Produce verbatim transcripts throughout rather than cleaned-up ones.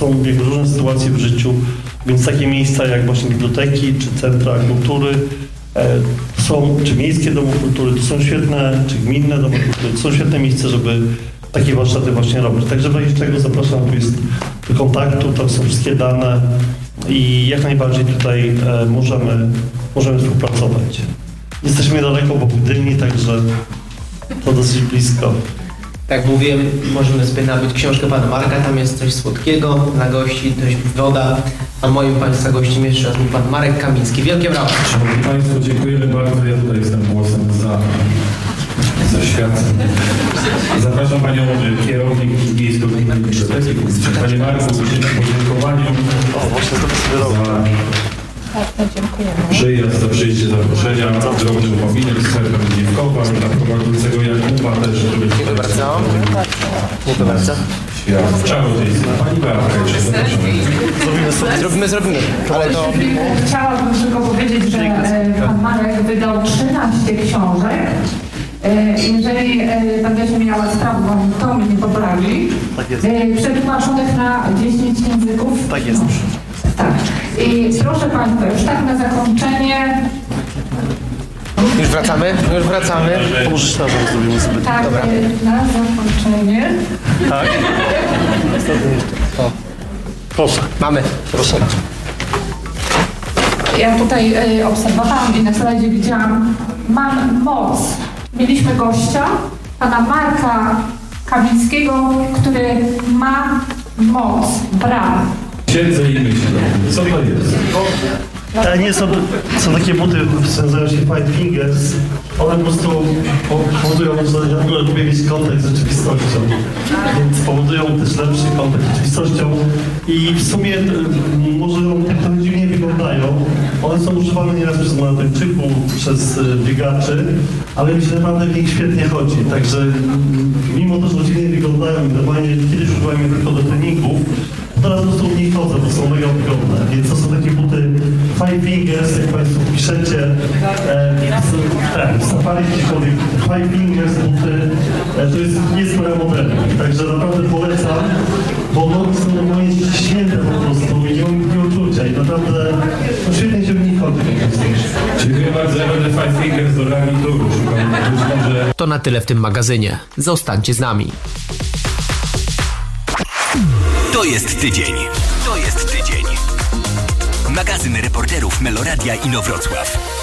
są jakby różne sytuacje w życiu, więc takie miejsca jak właśnie biblioteki czy centra kultury są, czy miejskie domy kultury, to są świetne, czy gminne domy kultury, to są świetne miejsca, żeby takie warsztaty właśnie robić. Także w razie czego zapraszam, tu jest do kontaktu, tam są wszystkie dane i jak najbardziej tutaj e, możemy, możemy współpracować. Jesteśmy niedaleko wokół Gdyni, także to dosyć blisko. Tak mówiłem, możemy sobie nabyć książkę pana Marka, tam jest coś słodkiego dla gości, coś woda, a moim państwa gościem jeszcze raz był pan Marek Kamiński. Wielkie brawa! Szanowni Państwo, dziękujemy bardzo. Ja tutaj jestem głosem za, za świat. Zapraszam Panią kierownik Miejsko-Gminnej Biblioteki. Panie Marku, w podziękowaniu za przyjazd, za przyjście zaproszenia, drobny upominek z serwem Dziewkowa, dla prowadzącego Jakuba też. Dziękuję bardzo. Dziękuję bardzo. Świat czarodziejstwa. Pani Beata, jeszcze zapraszamy. Zrobimy, zrobimy. Ale to... Chciałabym tylko powiedzieć, że pan Marek wydał trzynaście książek. Jeżeli będziecie miała sprawę, to mnie nie poprawi. Tak jest. Przetłumaczonych na dziesięć języków. Tak jest. Tak. I proszę Państwa, już tak na zakończenie. Już wracamy? Już wracamy. Możesz tam, że zrobimy sobie. Tak, dobra. Na zakończenie. Tak. O. Proszę. Mamy. Proszę. Ja tutaj y, obserwowałam i na slajdzie widziałam, mam moc. Mieliśmy gościa, pana Marka Kamińskiego, który ma moc. Brawo. Siedzę i myślę. Co to jest? E, nie, są, są takie buty, nazywają się Five Fingers. One po prostu powodują, że ja w ogóle lubię mieć kontakt z rzeczywistością. Więc powodują też lepszy kontakt z rzeczywistością. I w sumie może trochę dziwnie wyglądają. One są używane nieraz przez Maratończyków, przez biegaczy, ale mi się naprawdę w nich świetnie chodzi. Także mimo to, że dziwnie wyglądają i normalnie kiedyś używałem je tylko do treningów, teraz po prostu w nich chodzę, bo są mega wygodne. Więc to są takie buty Five Fingers, jak Państwo piszecie. E, w Safari gdziekolwiek Five Fingers buty, e, to jest niezły model. Także naprawdę polecam, bo nogi są normalnie święte po prostu i nie mam uczucia i naprawdę no, świetnie się w nich chodzi. Dziękuję bardzo. Ja będę Five Fingers do garnituru. Szukam być może... To na tyle w tym magazynie. Zostańcie z nami. To jest tydzień. To jest tydzień. Magazyn reporterów Meloradia Inowrocław.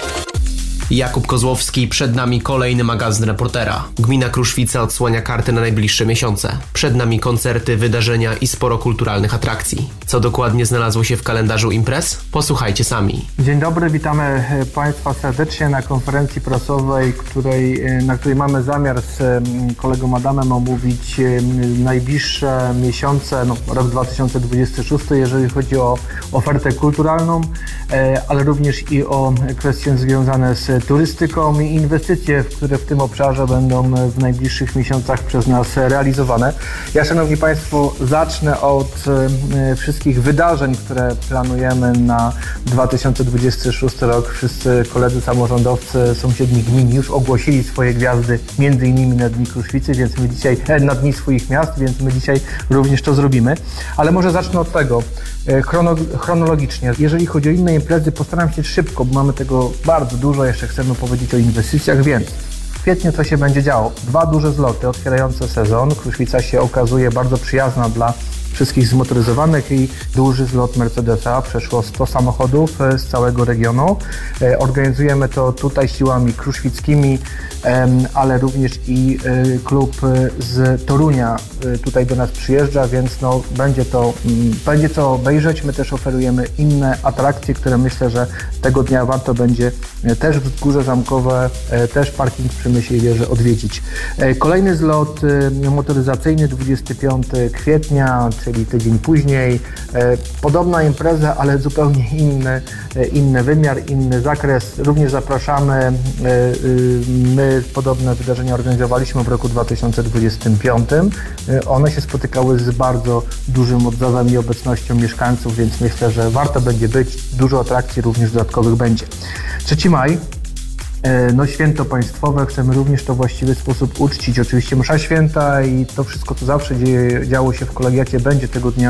Jakub Kozłowski, przed nami kolejny magazyn reportera. Gmina Kruszwica odsłania karty na najbliższe miesiące. Przed nami koncerty, wydarzenia i sporo kulturalnych atrakcji. Co dokładnie znalazło się w kalendarzu imprez? Posłuchajcie sami. Dzień dobry, witamy Państwa serdecznie na konferencji prasowej, której, na której mamy zamiar z kolegą Adamem omówić najbliższe miesiące, no, rok dwa tysiące dwudziesty szósty, jeżeli chodzi o ofertę kulturalną, ale również i o kwestie związane z turystyką i inwestycje, które w tym obszarze będą w najbliższych miesiącach przez nas realizowane. Ja, Szanowni Państwo, zacznę od wszystkich wydarzeń, które planujemy na dwa tysiące dwudziesty szósty rok. Wszyscy koledzy samorządowcy sąsiednich gmin już ogłosili swoje gwiazdy, między innymi na Dni Kruszwicy, więc my dzisiaj, na Dni swoich miast, więc my dzisiaj również to zrobimy. Ale może zacznę od tego, chrono, chronologicznie. Jeżeli chodzi o inne imprezy, postaram się szybko, bo mamy tego bardzo dużo, jeszcze chcemy powiedzieć o inwestycjach, więc w kwietniu co się będzie działo? Dwa duże zloty otwierające sezon. Kruszwica się okazuje bardzo przyjazna dla wszystkich zmotoryzowanych i duży zlot Mercedesa. Przeszło sto samochodów z całego regionu. Organizujemy to tutaj siłami kruszwickimi, ale również i klub z Torunia tutaj do nas przyjeżdża, więc no, będzie to, będzie co obejrzeć. My też oferujemy inne atrakcje, które myślę, że tego dnia warto będzie też Wzgórze Zamkowe, też parking przy Mysiej Wieży odwiedzić. Kolejny zlot motoryzacyjny dwudziestego piątego kwietnia, czyli tydzień później. Podobna impreza, ale zupełnie inny, inny wymiar, inny zakres. Również zapraszamy. My podobne wydarzenia organizowaliśmy w roku dwa tysiące dwudziestym piątym. One się spotykały z bardzo dużym odzewem i obecnością mieszkańców, więc myślę, że warto będzie być. Dużo atrakcji również dodatkowych będzie. trzeci maj. No, święto państwowe, chcemy również to w właściwy sposób uczcić. Oczywiście msza święta i to wszystko, co zawsze dzieje, działo się w kolegiacie, będzie tego dnia